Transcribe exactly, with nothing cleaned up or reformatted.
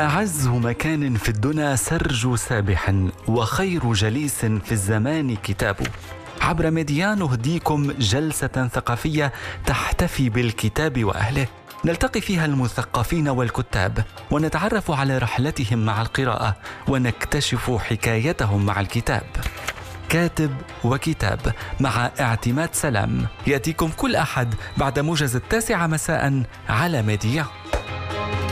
أعز مكان في الدنا سرج سابح، وخير جليس في الزمان كتابه. عبر ميديان نهديكم جلسة ثقافية تحتفي بالكتاب وأهله، نلتقي فيها المثقفين والكتاب ونتعرف على رحلتهم مع القراءة ونكتشف حكايتهم مع الكتاب. كاتب وكتاب مع اعتماد سلام يأتيكم كل أحد بعد موجز التاسعة مساء على ميديا.